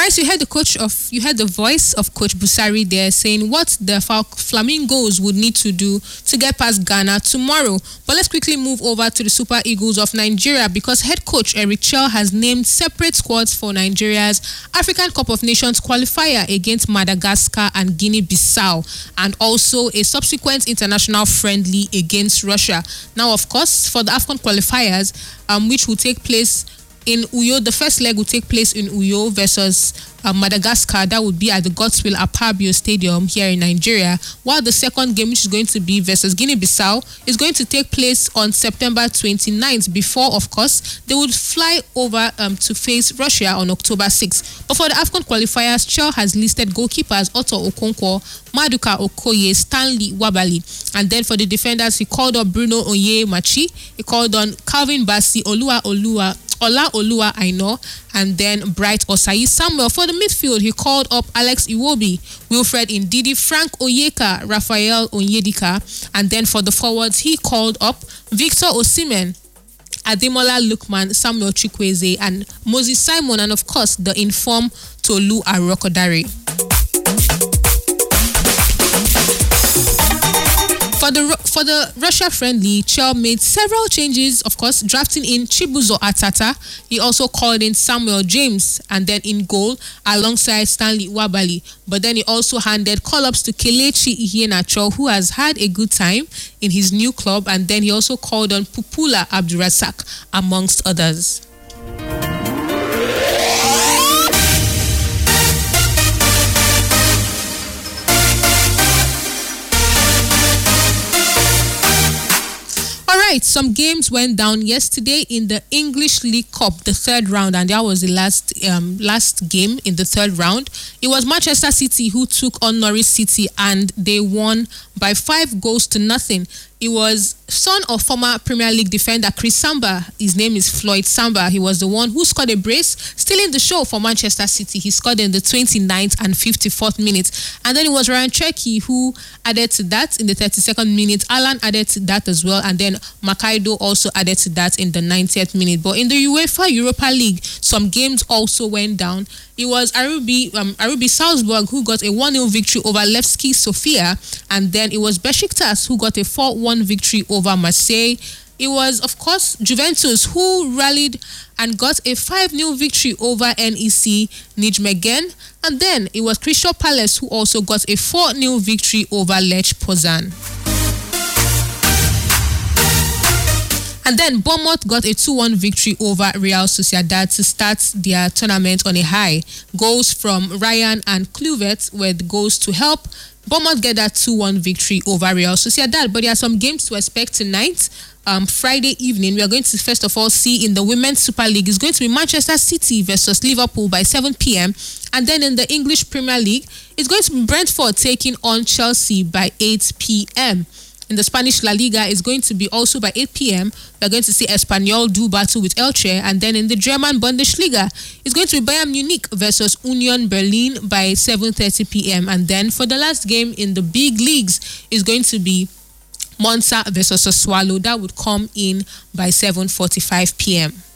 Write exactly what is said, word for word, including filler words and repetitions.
Bryce, you heard the coach of you heard the voice of Coach Busari there saying what the Fal- Flamingos would need to do to get past Ghana tomorrow. But let's quickly move over to the Super Eagles of Nigeria because head coach Eric Chell has named separate squads for Nigeria's African Cup of Nations qualifier against Madagascar and Guinea-Bissau, and also a subsequent international friendly against Russia. Now, of course, for the AFCON qualifiers, um, which will take place in Uyo, the first leg will take place in Uyo versus uh, Madagascar. That would be at the Godswill Apabio Stadium here in Nigeria. While the second game, which is going to be versus Guinea-Bissau, is going to take place on September twenty-ninth. Before, of course, they would fly over um, to face Russia on October sixth. But for the AFCON qualifiers, Chell has listed goalkeepers Otto Okonkwo, Maduka Okoye, Stanley Wabali. And then for the defenders, he called up Bruno Onyemachi, he called on Calvin Bassi, Olua Olua, Ola Olua Aino, and then Bright Osayi Samuel. For the midfield, he called up Alex Iwobi, Wilfred Ndidi, Frank Oyeka, Raphael Onyedika. And then for the forwards, he called up Victor Osimhen, Ademola Lookman, Samuel Chukwueze, and Moses Simon, and of course, the informed Tolu Arokodare. For the for the Russia friendly, Chell made several changes, of course, drafting in Chibuzo Atata. He also called in Samuel James, and then in goal alongside Stanley Wabali. But then he also handed call-ups to Kelechi Iheanacho, who has had a good time in his new club, and then he also called on Pupula Abdurasak, amongst others. Right, some games went down yesterday in the English League Cup, the third round, and that was the last um, last game in the third round. It was Manchester City who took on Norwich City, and they won by five goals to nothing. It was son of former Premier League defender Chris Samba. His name is Floyd Samba. He was the one who scored a brace, stealing the show for Manchester City. He scored in the twenty-ninth and fifty-fourth minutes. And then it was Ryan Cherki who added to that in the thirty-second minute. Alan added to that as well. And then Makaido also added to that in the ninetieth minute. But in the UEFA Europa League, some games also went down. It was Arubi, um, Arubi Salzburg who got a one nil victory over Levski Sofia. And then it was Besiktas who got a four one victory over Marseille. It was, of course, Juventus who rallied and got a five nil victory over N E C Nijmegen. And then it was Crystal Palace who also got a four nil victory over Lech Poznan. And then Bournemouth got a two one victory over Real Sociedad to start their tournament on a high. Goals from Ryan and Kluivert were the goals to help Bournemouth get that two one victory over Real Sociedad. But there are some games to expect tonight. Um, Friday evening, we are going to first of all see in the Women's Super League, it's going to be Manchester City versus Liverpool by seven p.m. And then in the English Premier League, it's going to be Brentford taking on Chelsea by eight p.m. In the Spanish La Liga, it's going to be also by eight p.m. We're going to see Espanyol do battle with Elche. And then in the German Bundesliga, it's going to be Bayern Munich versus Union Berlin by seven thirty p.m. And then for the last game in the big leagues, it's going to be Monza versus Sassuolo. That would come in by seven forty-five p.m.